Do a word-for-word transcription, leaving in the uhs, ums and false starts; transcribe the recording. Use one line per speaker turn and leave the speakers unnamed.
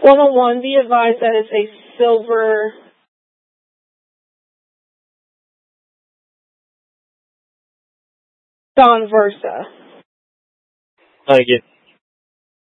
one oh one, be advised that it's a silver Dawn Versa.
Thank you.